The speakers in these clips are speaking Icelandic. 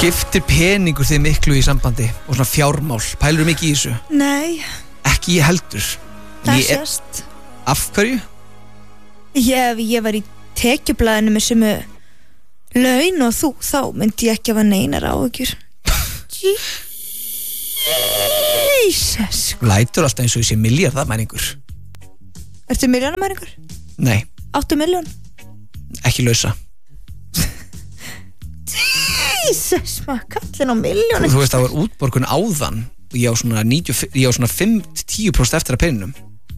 Skiptir peningur þig miklu í sambandi og svona fjármál, pælurðu mikið í þessu? Nei. Ekki ég heldur. Það sést. Af hverju? Ég var í tekjublaðinu með sömu laun og þú, þá myndi ég ekki hafa neinar áhyggjur. Jesus. Lætur alltaf eins og þessi milljarðamæringur. Ertu milljónamæringur? Nei. 8 milljón? Ekki lausa. Jesus, maður kallin á miljónir. Þú veist, það var útborgun áðan og ég á svona 5-10% eftir að peninum.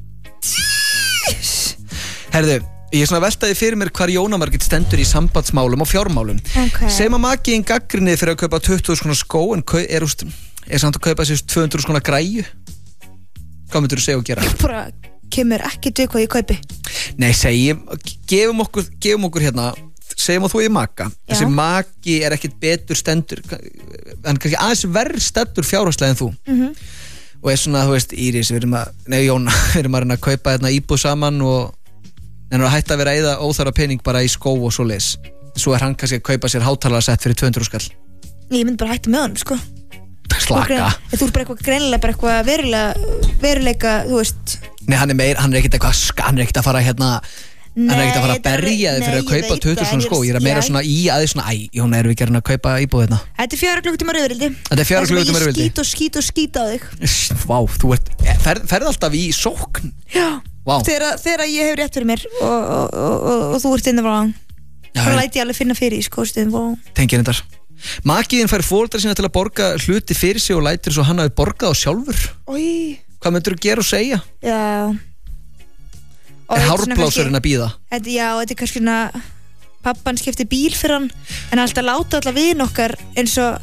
Herðu, ég er svona veltaði fyrir mér hvar Jóna Margrét stendur í sambandsmálum og fjármálum. Okay. Sem að makiðin gagnrýnið fyrir að kaupa 20.000 svona skó en er samt að kaupa sér 200 svona græju. Hvað myndir þú segja og gera? Bara kemur ekki til hvað ég kaupi. Nei, gefum okkur hérna, segjum að þú er maka. Þessi maki er ekkit betur stendur, en kannski aðeins verð stendur fjárhagslega en þú. Og er svona, þú veist, Íris, Jóna, við erum að reyna að kaupa hérna íbúð saman og en að hætta að vera eða óþarfa pening bara í skó og svo leis. Svo er hann kannski að kaupa sér hátalarasett fyrir 200 skall. Ég myndi bara hætta með hann, sko. Slaka. Þú er bara eitthvað greinilega, bara eitthvað veruleika, þú veist. Nei, hann er ekkit að fara hérna, hann er ekkit að fara að berja þig fyrir að kaupa 20.000 skó. Ég er að meira svona í aðeins svona, Jóna, erum við ekki að kaupa íbúð hérna? Þetta er 4 klukkutímar yfirvildi. Þetta er 4 klukkutímar yfirvildi. Ég skít á þig. Vá, þú ferð alltaf í sókn. Já. Wow. Þegar ég hef rétt fyrir mér og þú ert inn á þá læti ég alveg finna fyrir í skóðstöðum Tengir þetta Makiðin fær foreldra sína til að borga hluti fyrir sig og lætir svo hann hafi borgað á sjálfur. Hvað myndir þú gera og segja? Já. Er hárblásurinn að bíða? Já, þetta er kannski svona pappan skipti bíl fyrir hann en alltaf láta alla vin okkar eins og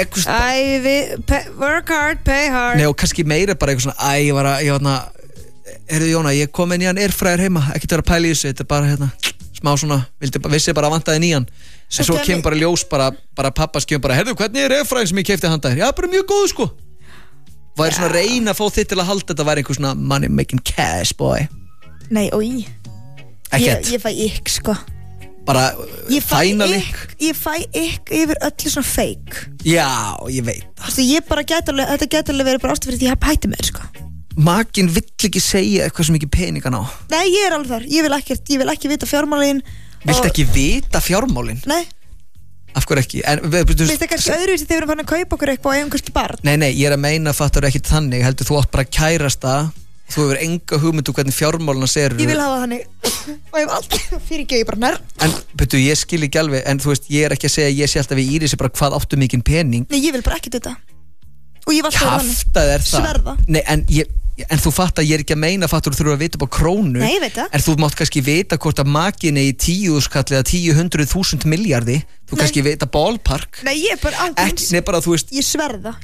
work hard, pay hard. Nei, og kannski meira bara eitthvað svona Herðu Jóna, ég kom inn í hann airfryer heima, ekkert vera að pæla í þessu, þetta er bara hérna smá svona, vissi bara að vantaði nýjan en svo kemur bara ljós bara pappas kemur bara, herðu, hvernig er airfryer sem ég keypti handa þér? Já, bara mjög góð, sko. Var svona að reyna að fá þitt til að halda þetta væri einhver svona money making cash boy. Nei, ekkert. Ég fæ ykk, sko. Bara fæna ykk. Ég fæ ykk yfir öllu svona fake. Já, ég veit það. Þetta gæti alveg verið bara ástæð fyrir því að hætti með, sko. Makinn vill ekki segja eitthvað sem ekki peningan á. Nei, ég er alveg þar. Ég vil ekki vita fjármálin. Viltu ekki vita fjármálin? Nei. Af hverju ekki? Veistu kannski öðruvísi þegar við erum farin að kaupa okkur eitthvað og eigum kannski barn? Nei, ég er að meina fattar ekki þannig. Heldur þú átt bara að kærasta. Þú hefur enga hugmyndu hvernig fjármálina ser. Ég vil hafa þannig. Og ég hef aldrei fyrirgefið bara nær. En ég skil ekki alveg. En þú veist, ég er ekki að segja ég sé alltaf við Írisi bara hvað áttu mikinn pening. Nei, ég vil bara ekkert þetta. Og ég var alltaf sverða. Nei, en þú fattar, ég er ekki að meina fattur þú þurfa að vita upp á krónu. Nei, ég veit það. En þú mátt kannski vita hvort að makin er í 10 skall eða 100.000 milljarði. Þú kannski vita ballpark. Nei, ég er bara ákveðins. Nei, bara þú veist. Ég sverða.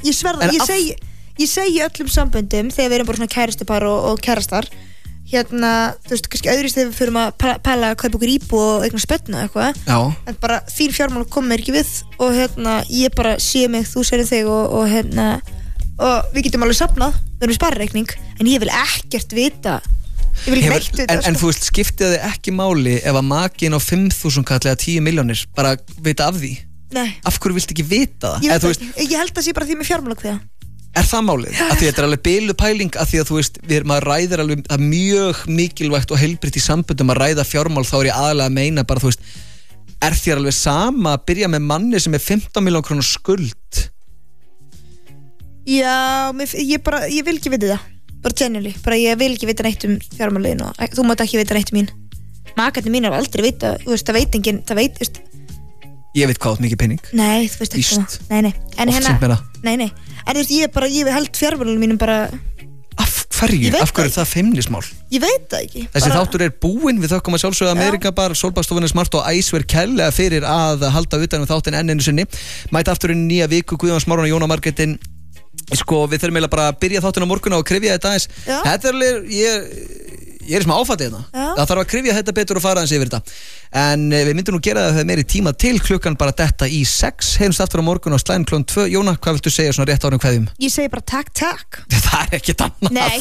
Ég segi öllum samböndum þegar við erum bara svona kærastupar og kærastar. Hérna, þú veist, kannski öðruvísi þegar við förum að pæla að kaupa okkur íbúð og eigna spönna eitthvað. Já. En bara þín fjármál kom mér ekki við og hérna, ég bara sé mig, þú segir þig og hérna og við getum alveg safnað, við erum sparreikning en ég vil ekkert vita ég vil ekki neitt vita en þú veist, skiptið þið ekki máli ef að makin á 5.000 kall eða 10 milljónir bara vita af því. Nei. Af hverju viltu ekki vita það? Ég held að sé bara því með fjármálakviða. Er það málið? Af því þetta er alveg biluð pæling af því að þú veist, maður ræðir alveg það mjög mikilvægt og heilbrigt í samböndum að ræða fjármál, þá er ég aðalega að meina bara, þú veist, er þér alveg sama að byrja með manni sem er 15 milljón krónur skuld? Já, ég vil ekki vita það. Bara genuinely, bara ég vil ekki vita neitt fjármálin og þú mátt ekki vita neitt mín. Makarnir mín er aldrei vita, þú veist, það veit enginn, þú veist. Ég veit hvað átt mikið pening. Nei, þú veist ekki það. Nei. En nei. En þú veist, ég held fjármálunum mínum bara. Af hverju? Af hverju er það feimnismál? Ég veit það ekki. Þessi þáttur er búinn, við þökkum að sjálfsögðu Amerikabar, Sólbaðstofunni Smart og Æsver kærlega fyrir að halda utan þáttinn enn einu sinni. Mæta aftur inn nýja viku, Guðjón Smáran og Jóna Margrétin. Sko, við þurfum eiginlega bara að byrja þáttinn á morgun og krifja þetta aðeins. Þetta er alveg, ég er smá áfallið hérna. Það þarf að krifja þetta betur og fara aðeins yfir þetta. En við myndum nú gera það meiri tíma til klukkan bara detta í 6. Heyrumst aftur á morgun á slæðin klukkan 2. Jóna, hvað viltu segja svona rétt árum kveðjum? Ég segi bara takk. Það er ekkert annað. Nei.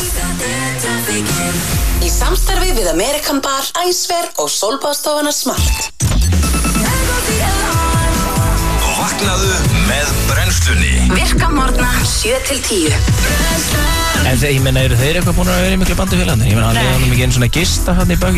Í samstarfi við Amerikan Bar, Æsver og Sólbaðstofuna Smart. Vaknaðu með brennslunni. Virka morgna 7-10. En ég meina, eru þeir eitthvað búin að vera í miklu bandufélagni? Ég meina, hann er ekki einu svona gista hann í